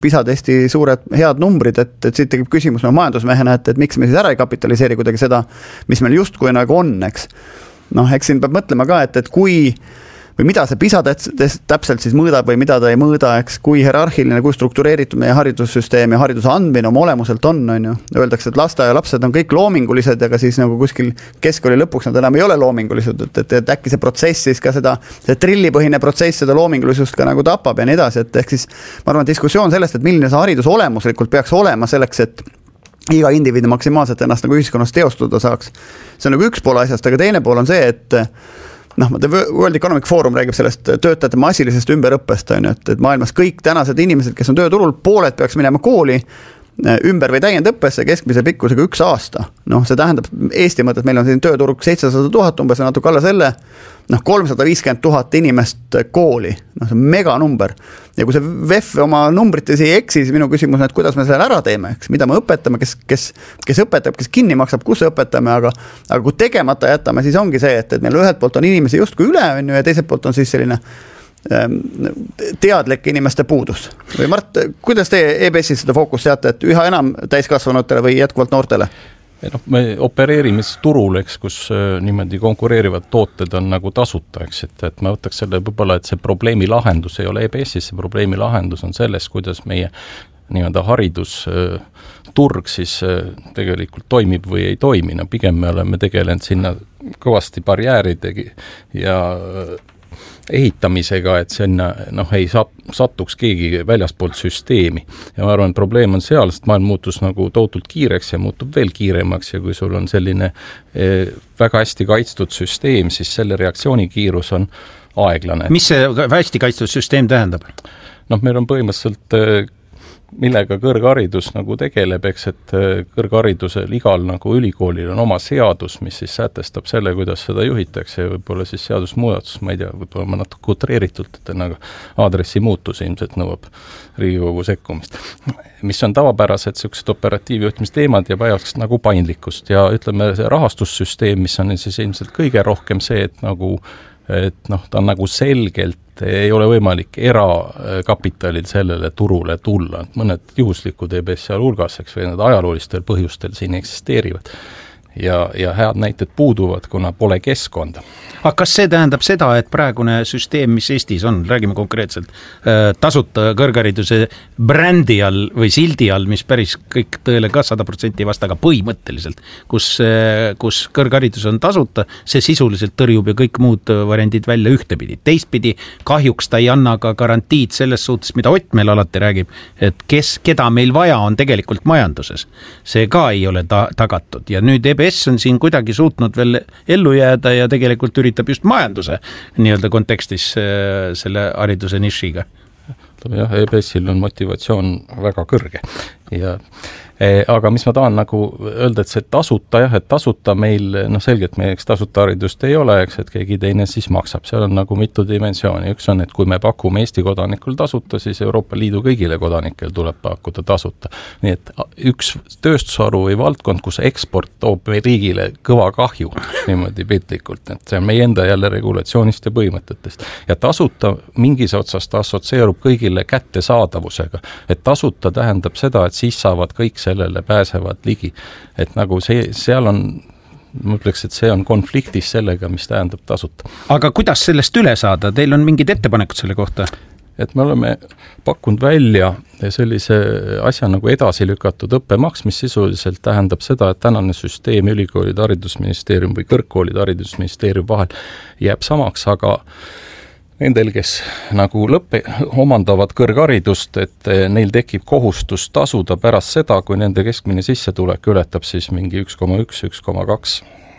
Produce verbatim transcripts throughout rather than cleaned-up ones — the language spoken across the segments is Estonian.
PISA-testi suured head numbrid, et, et siit tekib küsimus no, majandusmehena, et, et miks me siis ära ei kapitaliseeri kuidagi seda, mis meil justkui nagu on, eks. Noh, eks siin peab mõtlema ka, et, et kui või mida see PISA täpselt siis mõõdab või mida ta ei mõõda, eks, kui hierarhiline, kui struktureeritud meie haridussüsteem ja hariduse andmine oma olemuselt on, on ju. Öeldakse, et lasteaia lapsed on kõik loomingulised, aga siis nagu kuskil keskkooli lõpuks nad enam ei ole loomingulised, et, et, et äkki see protsess siis ka seda, see trillipõhine protsess seda loomingulisust ka nagu tapab ja nii edasi, et ehk siis ma arvan, diskussioon sellest, et milline see haridus olemuslikult peaks olema selleks, et iga indiviidi maksimaalselt ennast nagu ühiskonnas teostada saaks. See on nagu üks pool asjast, aga teine pool on see, et noh, World Economic Forum räägib sellest töötajate massilisest ümberõppest, on ju, et, et maailmas kõik tänased inimesed, kes on tööturul, pooled peaks minema kooli ümber või täiendõppesse keskmise pikkusega üks aasta. Noh, see tähendab Eesti mõttes, meil on siin tööturg seitsesada tuhat umbes ja natuke alla selle, noh, kolmsada viiskümmend tuhat inimest kooli. Noh, see on mega number. Ja kui see V E F oma numbrites ei eksi, siis minu küsimus on, et kuidas me selle ära teeme, eks, mida me õpetame, kes, kes, kes õpetab, kes kinni maksab, kus õpetame, aga, aga kui tegemata jätame, siis ongi see, et, et meil ühelt poolt on inimesi justkui üle, on ju, ja teiselt poolt on siis selline teadlik inimeste puudus. Või Mart, kuidas teie E B S-is seda fookus seate, et üha enam täiskasvanutele või jätkuvalt noortele? No, me opereerime turul, eks, kus niimoodi konkureerivad tooted on nagu tasuta, eks, et, et ma võtaks selle võib-olla, et see probleemi lahendus ei ole E B S-is, see probleemi lahendus on selles, kuidas meie nii-öelda haridusturg siis tegelikult toimib või ei toimi. No, pigem me oleme tegelenud sinna kõvasti barjääridegi ja ehitamisega, et sinna noh, ei satuks keegi väljaspoolt süsteemi. Ja ma arvan, et probleem on seal, sest maailm muutus nagu tohutult kiireks ja muutub veel kiiremaks ja kui sul on selline eh, väga hästi kaitstud süsteem, siis selle reaktsioonikiirus on aeglane. Mis see hästi kaitstud süsteem tähendab? Noh, meil on põhimõtteliselt eh, millega kõrgharidus nagu tegeleb, eks, et kõrgharidusel igal nagu ülikoolil on oma seadus, mis siis sätestab selle, kuidas seda juhitakse ja võib-olla siis seadusmuudatus, ma ei tea, võib-olla ma natuke utreeritult, et nagu aadressi muutus ilmselt nõuab Riigikogu sekkumist. Mis on tavapärased sellised operatiivjuhtimisteemad ja vajaks nagu paindlikkust ja ütleme, see rahastussüsteem, mis on siis ilmselt kõige rohkem see, et nagu et noh, ta on nagu selgelt, ei ole võimalik erakapitalil sellele turule tulla. Mõned juhuslikud E B S seal hulgas, eks, või need ajaloolistel põhjustel siin eksisteerivad. Ja, ja head näited puuduvad, kuna pole keskkonda. Aga kas see tähendab seda, et praegune süsteem, mis Eestis on, räägime konkreetselt, tasuta kõrghariduse brändi all või sildi all, mis päris kõik tõele ka sada protsenti vasta, aga põhimõtteliselt, kus, kus kõrgharidus on tasuta, see sisuliselt tõrjub ja kõik muud variandid välja ühtepidi. Teistpidi kahjuks ta ei anna ka garantiid selles suhtes, mida Ott meil alati räägib, et kes, keda meil vaja on tegelikult majanduses. See ka ei ole ta, tagatud ja nüüd E B S on siin kuidagi suutnud veel ellu jääda ja tegelikult üritab just majanduse nii-öelda kontekstis selle hariduse nišiga. Jah, E B S-il on motivatsioon väga kõrge ja aga mis ma tahan nagu öelda, et see tasuta, jah, et tasuta meil, noh selgelt meieks tasuta haridust ei ole, eks, et keegi teine siis maksab. Seal on nagu mitu dimensiooni. Üks on, et kui me pakume Eesti kodanikul tasuta, siis Euroopa Liidu kõigile kodanikel tuleb pakkuda tasuta. Nii et üks tööstusharu või valdkond, kus eksport toob riigile kõva kahju, niimoodi piltlikult, et see on meie enda jälle regulatsioonist ja põhimõtetest. Ja tasuta mingis otsas ta assotsieerub kõigile kättesaadavusega. Et tasuta tähendab seda, et siis saavad kõik sellele pääsevad ligi. Et nagu see, seal on, ma ütleks, et see on konfliktis sellega, mis tähendab tasuta. Aga kuidas sellest üle saada? Teil on mingid ettepanekud selle kohta? Et me oleme pakkunud välja sellise asja nagu edasi lükatud õppemaks, mis sisuliselt tähendab seda, et tänane süsteem ülikoolide haridusministeerium või kõrgkoolide haridusministeerium vahel jääb samaks, aga nendel, kes nagu lõppe omandavad kõrgharidust, et neil tekib kohustus tasuda pärast seda, kui nende keskmine sissetulek ületab siis mingi üks koma üks, üks koma kaks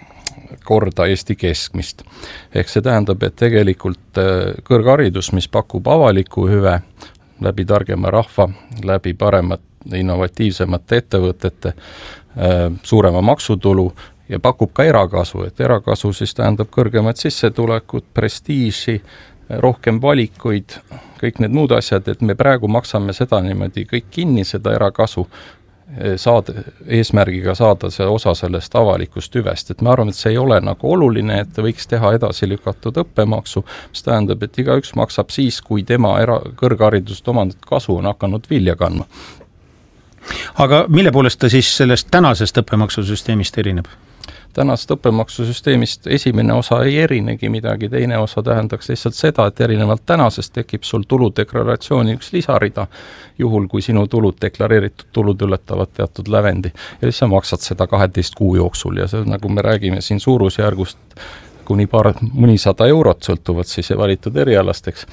korda Eesti keskmist. Ehk see tähendab, et tegelikult kõrgharidus, mis pakub avaliku hüve läbi targema rahva, läbi paremat, innovatiivsemate ettevõtete, suurema maksutulu ja pakub ka erakasu, et erakasu siis tähendab kõrgemat sissetulekut, prestiiži, rohkem valikuid, kõik need muud asjad, et me praegu maksame seda niimoodi kõik kinni, seda erakasu saada, eesmärgiga saada see osa sellest avalikust hüvest, et me arvame, et see ei ole nagu oluline, et võiks teha edasi lükatud õppemaksu, mis tähendab, et igaüks maksab siis, kui tema era-, kõrgharidust omandatud kasu on hakanud vilja kandma. Aga mille poolest ta siis sellest tänasest õppemaksusüsteemist erineb? Tänast õppemaksusüsteemist esimene osa ei erinegi midagi, teine osa tähendaks lihtsalt seda, et erinevalt tänasest tekib sul tuludeklaratsiooni üks lisarida, juhul kui sinu tulud, deklareeritud tulud ületavad teatud lävendi. Ja siis sa maksad seda kaheteist kuu jooksul ja see, nagu me räägime siin suurusjärgust kuni paar, mõnisada eurot sõltuvad siis valitud erialasteks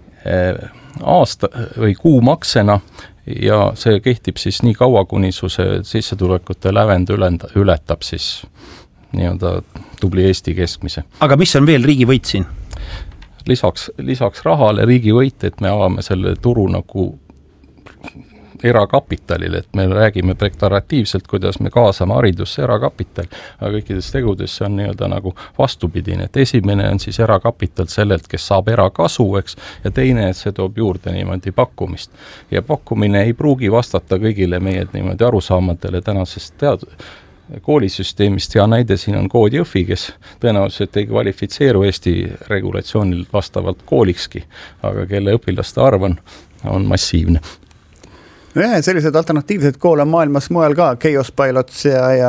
aasta või kuu maksena ja see kehtib siis nii kaua, kuni su see sissetulekute lävend ületab siis nii-öelda tubli Eesti keskmise. Aga mis on veel riigi võit siin? Lisaks, lisaks rahale riigi võit, et me avame selle turu nagu erakapitalile, et me räägime deklaratiivselt, kuidas me kaasame haridusse erakapital, aga kõikides tegudes see on nii-öelda nagu vastupidine, et esimene on siis erakapital sellelt, kes saab erakasu, eks, ja teine, et see toob juurde niimoodi pakkumist. Ja pakkumine ei pruugi vastata kõigile meie niimoodi arusaamadele tänasest tead- koolisüsteemist, ja näide siin on Kood Jõhvi, kes tõenäoliselt ei kvalifitseeru Eesti regulatsioonil vastavalt koolikski, aga kelle õpilaste arv on, on massiivne. Jah, sellised alternatiivsed koole on maailmas mujal ka, Chaos Pilots ja, ja,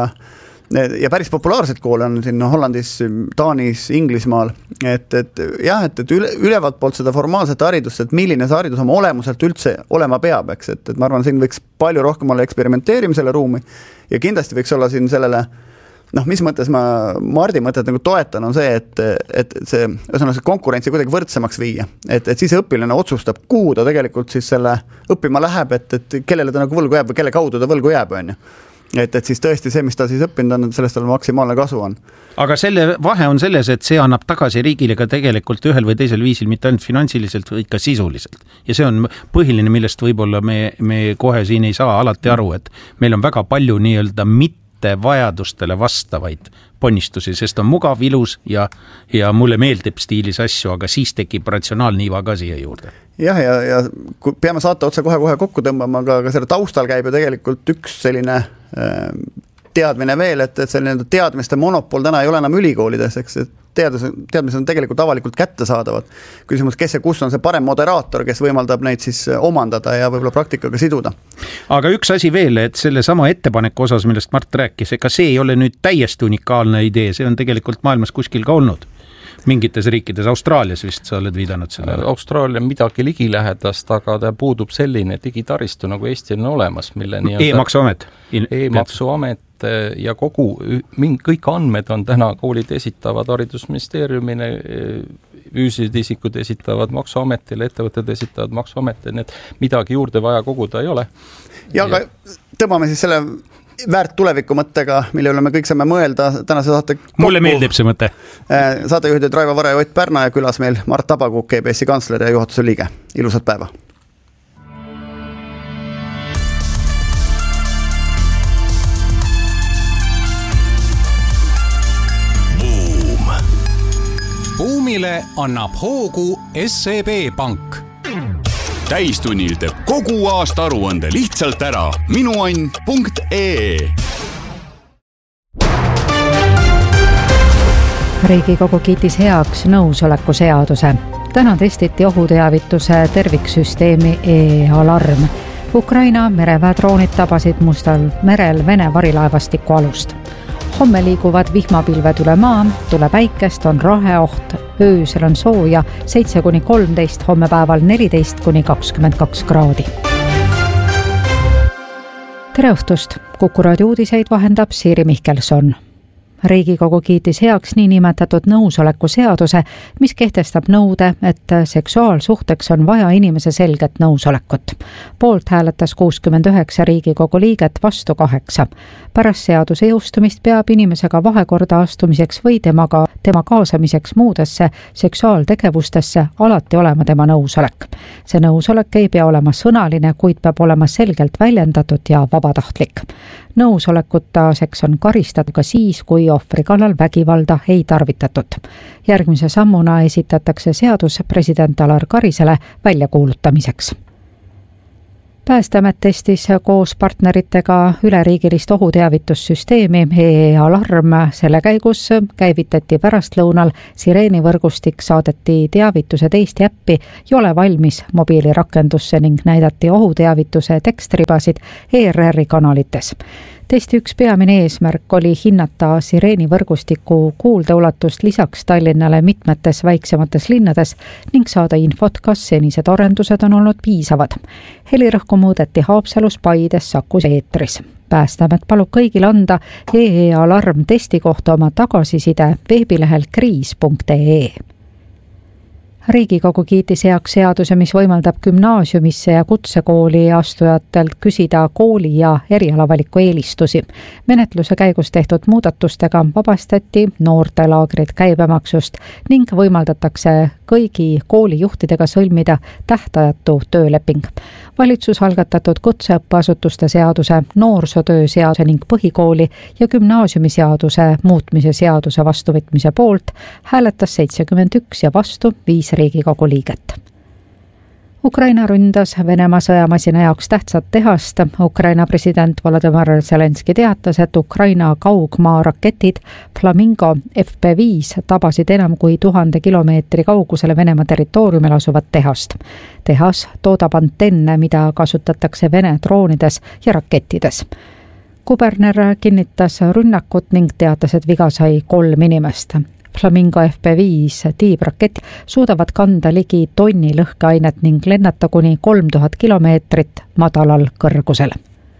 ja päris populaarsed koole on siin Hollandis, Taanis, Inglismaal, et, et jah, et, et üle, ülevalt poolt seda formaalset haridust, et milline see haridus oma olemuselt üldse olema peab, eks, et, et ma arvan, siin võiks palju rohkem olla eksperimenteerimisele ruumi ja kindlasti võiks olla siin sellele, noh, mis mõttes ma Mardi mõtet nagu toetan, on see, et, et see, ühesõnaga see konkurentsi kuidagi võrdsemaks viia. Et, et siis õpilane otsustab, kuhu ta tegelikult siis selle õppima läheb, et, et kellele ta nagu võlgu jääb või kelle kaudu ta võlgu jääb, on ju. Et, et siis tõesti see, mis ta siis õppinud on, sellest tal maksimaalne kasu on. Aga selle vahe on selles, et see annab tagasi riigile ka tegelikult ühel või teisel viisil, mitte ainult finantsiliselt, vaid ka sisuliselt. Ja see on põhiline, millest võib-olla me, me kohe siin ei saa alati aru, et meil on väga palju nii-öelda mitte vajadustele vastavaid ponnistusi, sest on mugav, ilus ja, ja mulle meeldib stiilis asju, aga siis tekib ratsionaalniiva ka siia juurde. Jah, ja, ja kui peame saate otsa kohe-kohe kokku tõmbama, aga, aga selle taustal käib ju tegelikult üks selline äh, teadmine veel, et, et selline teadmiste monopol täna ei ole enam ülikoolides, eks, et teadus, teadmised on tegelikult avalikult kättesaadavad. Küsimus, kes ja kus on see parem moderaator, kes võimaldab neid siis omandada ja võib-olla praktikaga siduda. Aga üks asi veel, et selle sama ettepaneku osas, millest Mart rääkis, ega see ei ole nüüd täiesti unikaalne idee, see on tegelikult maailmas kuskil ka olnud. Mingites riikides, Austraalias vist sa oled viidanud selle. Austraalia midagi ligilähedast, aga ta puudub selline digitaristu nagu Eestil on olemas, mille e-maksuamet. E-maksuamet ja kogu, kõik andmed on täna, koolid esitavad haridusministeeriumine, füüsilised isikud esitavad maksuametile, ettevõtted esitavad maksuametile, nii et midagi juurde vaja koguda ei ole. Ja, aga tõmbame siis selle väärt tuleviku mõttega, mille üle me kõik saame mõelda tänase saate kokku. Mulle meeldib see mõte. Saatejuhid Raivo Vare ja Ott Pärna ja külas meil Mart Tabakuk, G B S-i kantsler ja juhatuse liige. Ilusat päeva! Boom. Boomile annab hoogu S E B Pank. Täistunnil teeb kogu aasta aruande lihtsalt ära. minuann punkt ee Riigikogu kiitis heaks nõusoleku seaduse. Täna testiti ohuteavituse terviksüsteemi e-alarm. Ukraina mereväedroonid tabasid Mustal merel Vene varilaevastiku alust. Homme liiguvad vihmapilved üle maa, tule päikest, on raheoht, öösel on sooja seitse kuni kolmteist, homme päeval neliteist kuni kakskümmend kaks kraadi. Tere õhtust! Kuku raadio uudiseid vahendab Siiri Mihkelson. Riigikogu kiitis heaks niinimetatud nõusoleku seaduse, mis kehtestab nõude, et seksuaalsuhteks on vaja inimese selget nõusolekut. Poolt hääletas kuuskümmend üheksa Riigikogu liiget, vastu kaheksa. Pärast seaduse jõustumist peab inimesega vahekorda astumiseks või temaga, tema kaasamiseks muudesse seksuaaltegevustesse alati olema tema nõusolek. See nõusolek ei pea olema sõnaline, kuid peab olema selgelt väljendatud ja vabatahtlik. Nõusolekuta seks on karistatud ka siis, kui ohvri kallal vägivalda ei tarvitatud. Järgmise sammuna esitatakse seadus president Alar Karisele väljakuulutamiseks. Päästeamet testis koos partneritega üleriigilist ohuteavitussüsteemi E E Alarm. Selle käigus käivitati pärastlõunal sireenivõrgustik, saadeti teavitused Eesti äppi Jole valmis mobiilirakendusse ning näidati ohuteavituse tekstribasid E R R-i kanalites. Testi üks peamine eesmärk oli hinnata sireenivõrgustiku kuuldeulatust lisaks Tallinnale mitmetes väiksemates linnades ning saada infot, kas senised arendused on olnud piisavad. Helirõhku muudeti Haapsalus, Paides, Sakus ja eetris. Päästeamet palub kõigil anda E E Alarm testi kohta oma tagasiside veebilehel kriis punkt ee. Riigikogu kiitis heaks seaduse, mis võimaldab gümnaasiumisse ja kutsekooli astujatelt küsida kooli ja erialavaliku eelistusi. Menetluse käigus tehtud muudatustega vabastati noortelaagrid käibemaksust ning võimaldatakse kõigi koolijuhtidega sõlmida tähtajatu tööleping. Valitsus algatatud kutseõppeasutuste seaduse, noorsootöö seaduse ning põhikooli ja gümnaasiumiseaduse muutmise seaduse vastuvõtmise poolt hääletas seitsekümmend üks ja vastu viis Riigikogu liiget. Ukraina ründas Venemaa sõjamasina jaoks tähtsat tehast. Ukraina president Volodymyr Zelenski teatas, et Ukraina kaugmaa raketid Flamingo F P viis tabasid enam kui tuhande kilomeetri kaugusele Venemaa territooriumil asuvat tehast. Tehas toodab antenne, mida kasutatakse Vene droonides ja rakettides. Kuberner kinnitas rünnakut ning teatas, et viga sai kolm inimest. Flamingo F P viis tiibrakett suudavad kanda ligi tonni lõhkeainet ning lennata kuni kolm tuhat kilomeetrit madalal kõrgusel.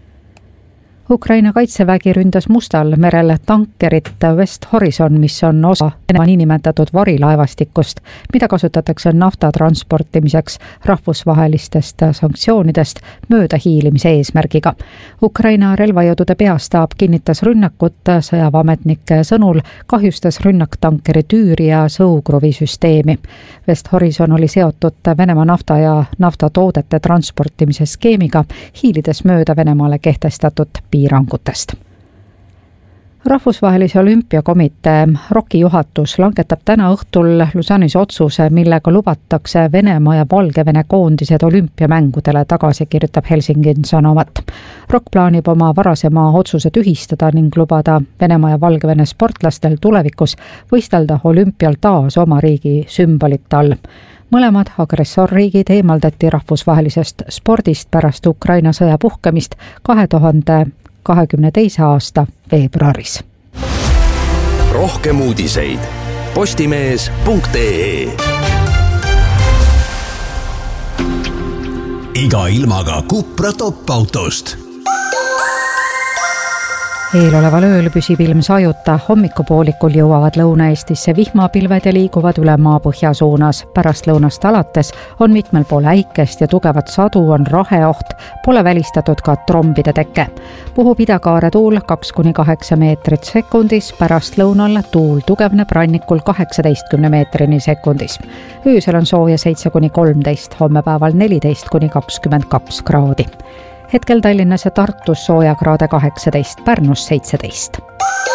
Ukraina kaitsevägi ründas Mustal merel tankerit West Horizon, mis on osa Venemaa niinimetatud varilaevastikust, mida kasutatakse nafta transportimiseks rahvusvahelistest sanktsioonidest mööda hiilimise eesmärgiga. Ukraina relvajõudude peastaab kinnitas rünnakut, sõjaväeametnike sõnul kahjustas rünnak tankeri tüüri ja sõukruvisüsteemi. West Horizon oli seotud Venemaa nafta ja naftatoodete transportimise skeemiga, hiilides mööda Venemaale kehtestatud piirangutest. Rahvusvahelise olümpiakomitee ROK-i juhatus langetab täna õhtul Lausanne'is otsuse, millega lubatakse Venemaa ja Valgevene koondised olümpiamängudele tagasi, kirjutab Helsingin Sanomat. ROK plaanib oma varasema otsuse tühistada ning lubada Venemaa ja Valgevene sportlastel tulevikus võistelda olümpial taas oma riigi sümbolite all. Mõlemad agressorriigid eemaldati rahvusvahelisest spordist pärast Ukraina sõja puhkemist kahe tuhande kahekümne teise aasta veebruaris. Rohkem uudiseid postimees punkt ee. Iga ilmaga Cupra top-autost. Eeloleval ööl püsib ilm sajuta, hommikupoolikul jõuavad Lõuna-Eestisse vihmapilved ja liiguvad üle maa põhja suunas. Pärast lõunast alates on mitmel pool äikest ja tugevat sadu, on raheoht, pole välistatud ka trombide teke. Puhub idakaare tuul kaks kuni kaheksa meetrit sekundis, pärast lõunal tuul tugevneb rannikul kaheksateistkümne meetrini sekundis. Öösel on sooja seitse kuni kolmteist, hommepäeval neliteist kuni kakskümmend kaks kraadi. Hetkel Tallinnas ja Tartus sooja kraade kaheksateist, Pärnus seitseteist.